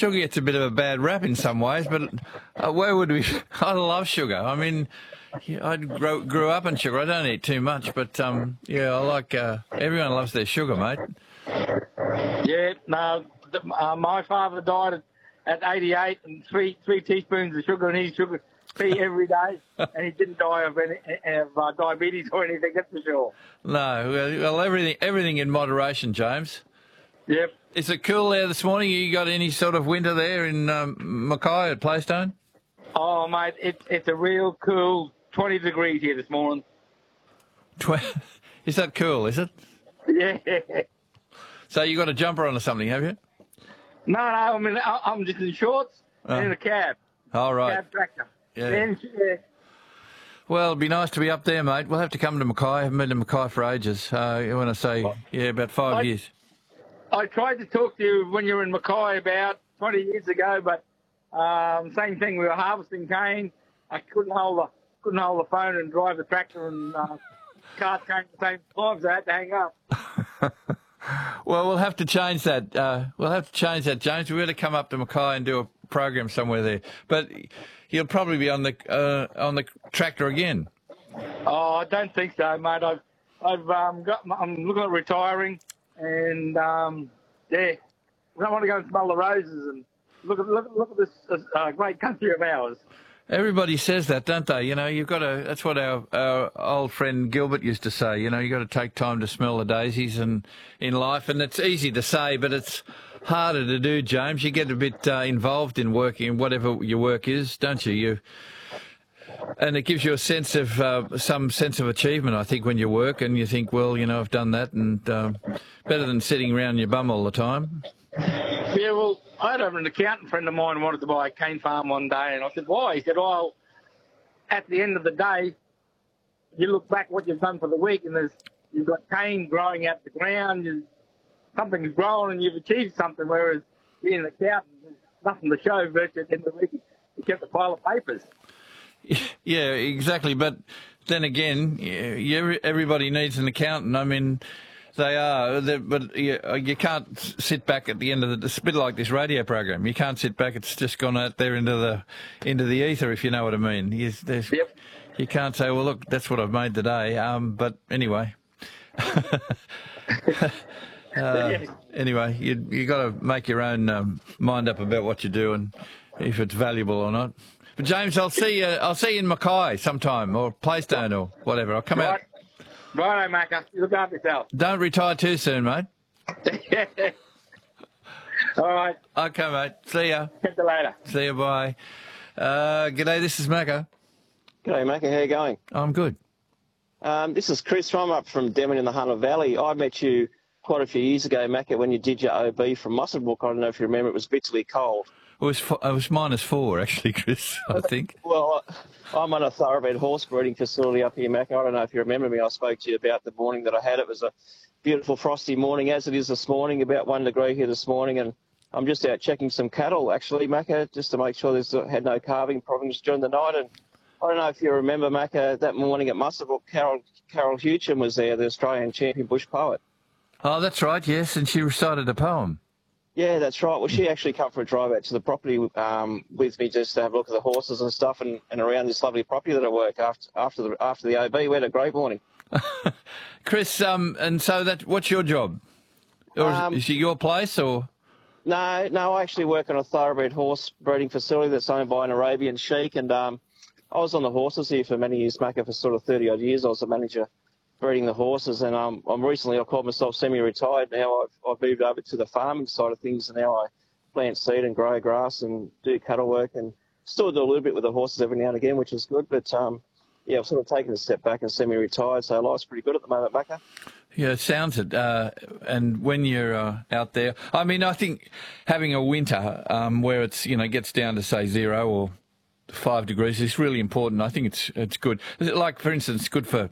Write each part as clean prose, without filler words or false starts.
sugar gets a bit of a bad rap in some ways, but where would we? I love sugar. I mean, yeah, I grew up on sugar. I don't eat too much, but yeah, I like. Everyone loves their sugar, mate. Yeah, no, my father died at 88 and three teaspoons of sugar in his sugar tea every day, and he didn't die of diabetes or anything, that's for sure. No, well, everything in moderation, James. Yep. Is it cool there this morning? You got any sort of winter there in Mackay at Playstone? Oh, mate, it's a real cool 20 degrees here this morning. Is that cool, is it? Yeah. So you got a jumper on or something, have you? No, I mean, I'm just in shorts and in a cab. All right. Cab tractor. Yeah. Well, it'd be nice to be up there, mate. We'll have to come to Mackay. I haven't been to Mackay for ages. When I say, yeah, about 5 years. I tried to talk to you when you were in Mackay about 20 years ago, but same thing. We were harvesting cane. I couldn't hold the phone and drive the tractor, and cars came at the same time, so I had to hang up. Well, we'll have to change that. James. We're going to come up to Mackay and do a program somewhere there. But you'll probably be on the tractor again. Oh, I don't think so, mate. I'm looking at retiring, and yeah, I don't want to go and smell the roses and look at this great country of ours. Everybody says that, don't they? You know, you've got to. That's what our old friend Gilbert used to say. You know, you've got to take time to smell the daisies in life, and it's easy to say, but it's harder to do, James. You get a bit involved in working, in whatever your work is, don't you? And it gives you a sense of some sense of achievement, I think, when you work, and you think, well, you know, I've done that, and better than sitting around your bum all the time. Yeah, well, I had an accountant friend of mine who wanted to buy a cane farm one day, and I said, why? He said, well, at the end of the day, you look back what you've done for the week, and you've got cane growing out the ground, something's grown, and you've achieved something, whereas being an accountant, there's nothing to show virtually at the end of the week. You kept a pile of papers. Yeah, exactly. But then again, everybody needs an accountant. I mean, they are, but you can't sit back at the end of it's a bit like this radio program. You can't sit back; it's just gone out there into the ether, if you know what I mean. Yep. You can't say, "Well, look, that's what I've made today." But anyway, anyway, you got to make your own mind up about what you do and if it's valuable or not. But James, I'll see you in Mackay sometime, or Playstone, or whatever. I'll come out. Righto, Macca. You look after yourself. Don't retire too soon, mate. All right. Okay, mate. See ya. Catch you later. See you, bye. G'day, this is Macca. G'day, Macca. How you going? I'm good. This is Chris. I'm up from Denman in the Hunter Valley. I met you quite a few years ago, Macca, when you did your OB from Muswellbrook. I don't know if you remember. It was bitterly cold. It was -4, actually, Chris, I think. Well, I'm on a thoroughbred horse breeding facility up here, Macca. I don't know if you remember me. I spoke to you about the morning that I had. It was a beautiful frosty morning, as it is this morning, about 1 degree here this morning. And I'm just out checking some cattle, actually, Macca, just to make sure there's had no calving problems during the night. And I don't know if you remember, Macca, that morning at Muswellbrook, Carol Hewcham was there, the Australian champion bush poet. Oh, that's right, yes, and she recited a poem. Yeah, that's right. Well, she actually come for a drive out to the property with me just to have a look at the horses and stuff and around this lovely property that I work after the OB. We had a great morning. Chris, and so what's your job? Or is it your place or? No, I actually work on a thoroughbred horse breeding facility that's owned by an Arabian sheik, and I was on the horses here for many years, Macca, for sort of 30-odd years. I was a manager breeding the horses, and I called myself semi-retired. Now I've moved over to the farming side of things, and now I plant seed and grow grass and do cattle work, and still do a little bit with the horses every now and again, which is good. But yeah, I've sort of taken a step back and semi-retired, so life's pretty good at the moment, Macca. Yeah, it sounds it. And when you're out there, I mean, I think having a winter where it's gets down to say 0 or 5 degrees is really important. I think it's good. Like for instance, good for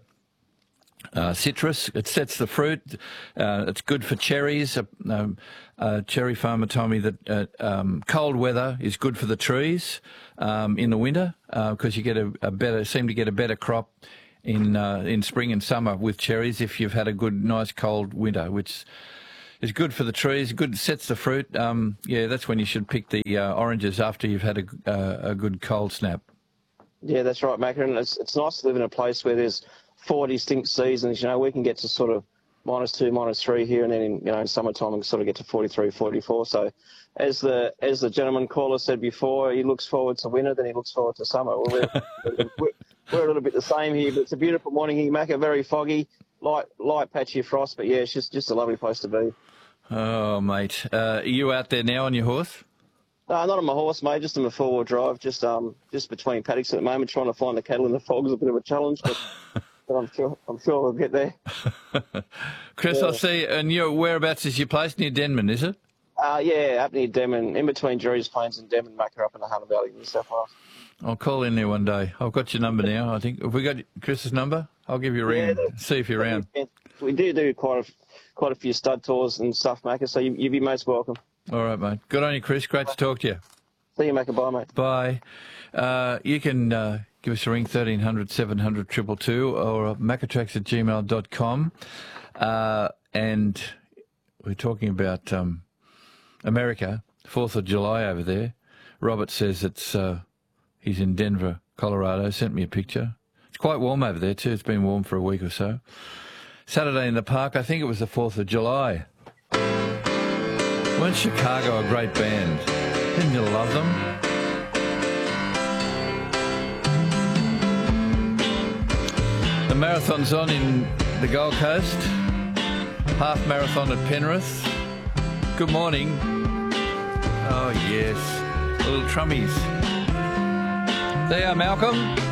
citrus. It sets the fruit. It's good for cherries. A cherry farmer told me that cold weather is good for the trees in the winter because you get seem to get a better crop in spring and summer with cherries if you've had a good, nice cold winter, which is good for the trees. Good, sets the fruit. Yeah, that's when you should pick the oranges after you've had a good cold snap. Yeah, that's right, Macca. And it's nice to live in a place where there's 4 distinct seasons. We can get to sort of -2, -3 here, and then in summertime we can sort of get to 43, 44. So, as the gentleman caller said before, he looks forward to winter, then he looks forward to summer. Well, we're a little bit the same here, but it's a beautiful morning here, Macca. Very foggy, light patchy frost, but yeah, it's just a lovely place to be. Oh, mate, are you out there now on your horse? No, not on my horse, mate. Just on my 4-wheel drive. Just between paddocks at the moment, trying to find the cattle in the fog is a bit of a challenge, but I'm sure we'll get there. Chris, I see. And whereabouts is your place? Near Denman, is it? Yeah, up near Denman, in between Drury's Plains and Denman, Macca, up in the Hunter Valley, New South Wales. I'll call in there one day. I've got your number now, I think. Have we got Chris's number? I'll give you a ring and see if you're around. We do quite a few stud tours and stuff, Macca, so you'd be most welcome. All right, mate. Good on you, Chris. Great to talk to you. See you, Macca. Bye, mate. Bye. You can give us a ring, 1300 700 222 or maccatracks@gmail.com. And we're talking about America, 4th of July over there. Robert says he's in Denver, Colorado. Sent me a picture. It's quite warm over there too. It's been warm for a week or so. Saturday in the park, I think it was the 4th of July. Weren't Chicago a great band? Didn't you love them? The marathon's on in the Gold Coast. Half marathon at Penrith. Good morning. Oh, yes. Little trummies. There you are, Malcolm.